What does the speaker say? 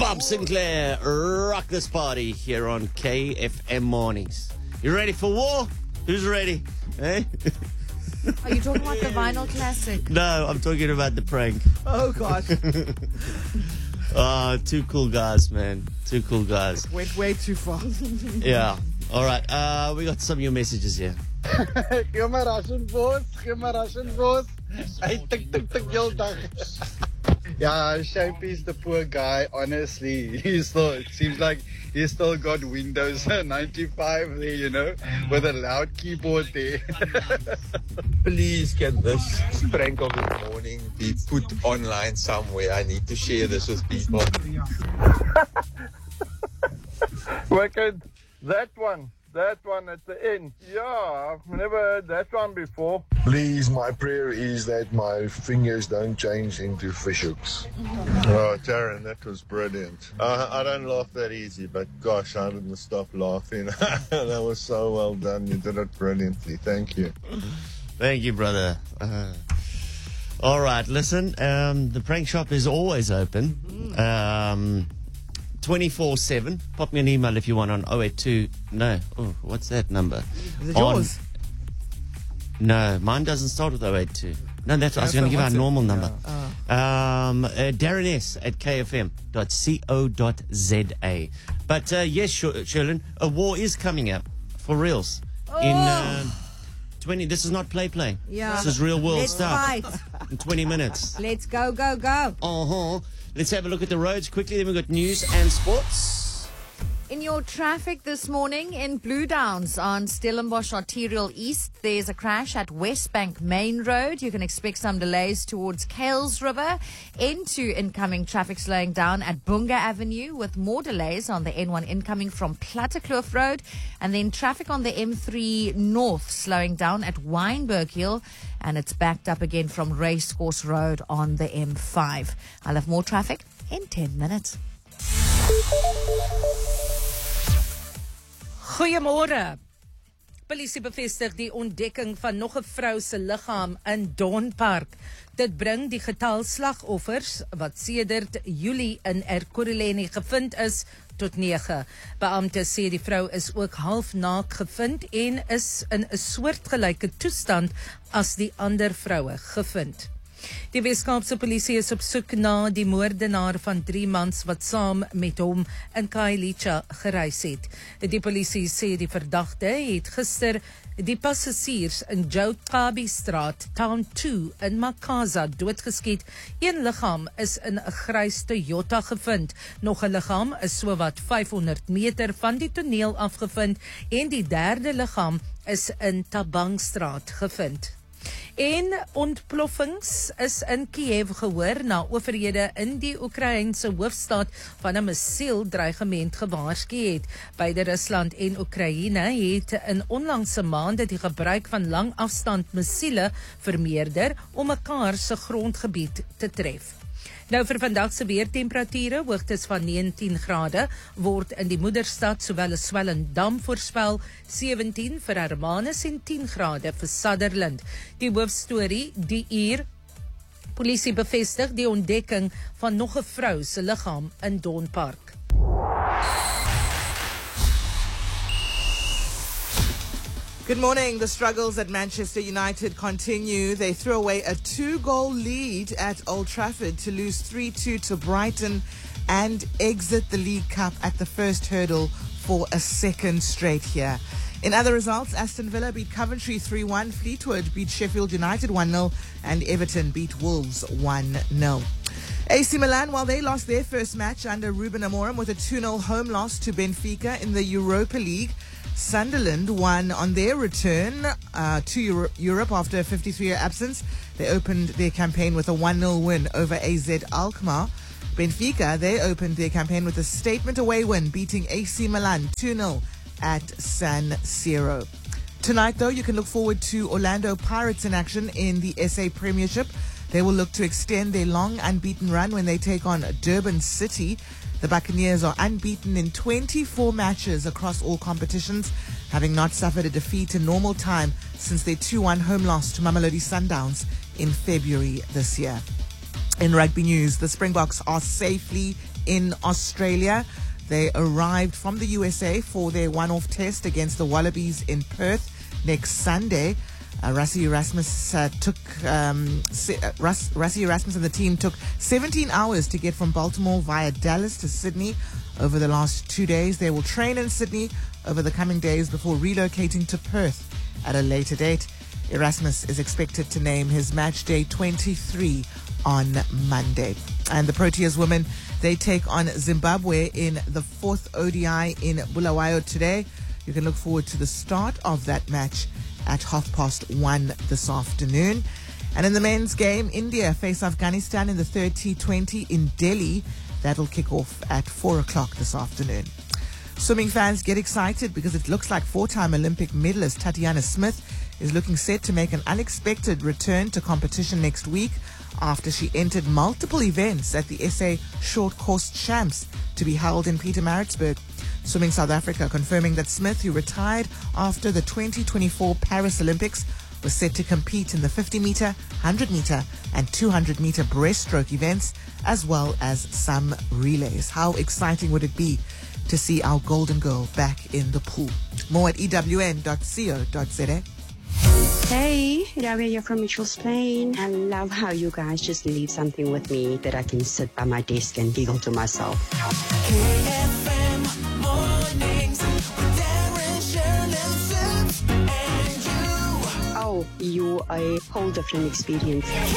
Bob Sinclair, rock this party here on KFM Mornings. You ready for war? Who's ready? Eh? Are you talking about the vinyl classic? No, I'm talking about the prank. Oh, gosh. Two cool guys, man. Two cool guys. Went way too far. Yeah. All right. We got some new messages here. Give my Russian boss. I tik heel dag. Yeah, Shapey's the poor guy. Honestly, it seems like he's still got Windows 95 there, you know, with a loud keyboard there. Please can this prank of the morning be put online somewhere? I need to share this with people. Wicked. That one at the end. Yeah, I've never heard that one before. Please, my prayer is that my fingers don't change into fishhooks. Oh, Darren, that was brilliant. I don't laugh that easy, but gosh, I didn't stop laughing. That was so well done. You did it brilliantly. Thank you. Thank you, brother. All right, listen, the prank shop is always open. 24/7. Pop me an email if you want on 082. No. Oh, what's that number? Is it yours? No, mine doesn't start with 082. No, I was going to give our normal number. Darren S at kfm.co.za. But yes, Sherlyn, a war is coming up for reals. In 20. This is not play. Yeah. This is real world Let's stuff. fight. In 20 minutes. Let's go. Let's have a look at the roads quickly. Then we've got news and sports. In your traffic this morning in Blue Downs on Stellenbosch Arterial East, there's a crash at Westbank Main Road. You can expect some delays towards Kales River. Into incoming traffic slowing down at Bunga Avenue with more delays on the N1 incoming from Plattekloof Road. And then traffic on the M3 North slowing down at Wynberg Hill. And it's backed up again from Racecourse Road on the M5. I'll have more traffic in 10 minutes. Goeiemôre. Polisie bevestig die ontdekking van nog 'n vrou se liggaam in Donpark. Dit bring die getal slagoffers wat sedert Julie in Ekurhuleni gevind is tot 9. Beampte sê die vrou is ook halfnaak gevind en is in 'n soortgelyke toestand as die ander vroue gevind. Die Weskaapse polisie is op soek na die moordenaar van 3 mans wat saam met hom in Khayelitsha gereis het. Die polisie sê die verdagte het gister die passasiers in Joutabi Straat, Town 2 in Makaza doodgeskiet. Een liggaam is in 'n grys Toyota gevind. Nog 'n liggaam is sowat 500 meter van die toneel afgevind en die derde liggaam is in Tabangstraat gevind. En ontploffings is in Kiev gehoor na owerhede in die Oekraïense hoofstad van 'n missieldreigement gewaarsku het. Beide Rusland en Oekraïne het in onlangse maande die gebruik van langafstand missiele vermeerder om mekaar se grondgebied te tref. Nou vir vandag se weertemperature, hoogtes van 19 grade, word in die moederstad sowel as Swellendam voorspel, 17 vir Hermanus en 10 grade vir Sutherland. Die hoofstorie, die uur, polisie bevestig die ontdekking van nog 'n vrou se liggaam in Donpark. Good morning. The struggles at Manchester United continue. They threw away a 2-goal lead at Old Trafford to lose 3-2 to Brighton and exit the League Cup at the first hurdle for a second straight year. In other results, Aston Villa beat Coventry 3-1, Fleetwood beat Sheffield United 1-0, and Everton beat Wolves 1-0. AC Milan, while they lost their first match under Ruben Amorim with a 2-0 home loss to Benfica in the Europa League, Sunderland won on their return to Europe after a 53-year absence. They opened their campaign with a 1-0 win over AZ Alkmaar. Benfica, they opened their campaign with a statement away win, beating AC Milan 2-0 at San Siro. Tonight, though, you can look forward to Orlando Pirates in action in the SA Premiership. They will look to extend their long unbeaten run when they take on Durban City. The Buccaneers are unbeaten in 24 matches across all competitions, having not suffered a defeat in normal time since their 2-1 home loss to Mamelodi Sundowns in February this year. In rugby news, the Springboks are safely in Australia. They arrived from the USA for their one-off test against the Wallabies in Perth next Sunday. Rassie Erasmus Rassie Erasmus and the team took 17 hours to get from Baltimore via Dallas to Sydney over the last 2 days. They will train in Sydney over the coming days before relocating to Perth at a later date. Erasmus is expected to name his match day 23 on Monday. And the Proteas women, they take on Zimbabwe in the fourth ODI in Bulawayo today. You can look forward to the start of that match at 1:30 this afternoon. And in the men's game, India face Afghanistan in the third T20 in Delhi. That'll kick off at 4 o'clock this afternoon. Swimming fans get excited because it looks like four-time Olympic medalist Tatiana Smith is looking set to make an unexpected return to competition next week after she entered multiple events at the SA Short Course Champs to be held in Pietermaritzburg. Swimming South Africa confirming that Smith, who retired after the 2024 Paris Olympics, was set to compete in the 50-meter, 100-meter and 200-meter breaststroke events, as well as some relays. How exciting would it be to see our golden girl back in the pool? More at ewn.co.za. Hey, Rabia here from Mitchell's Plain. I love how you guys just leave something with me that I can sit by my desk and giggle to myself. KFM mornings with Darren, Shirley, Sims, and you. Oh, you a whole different experience.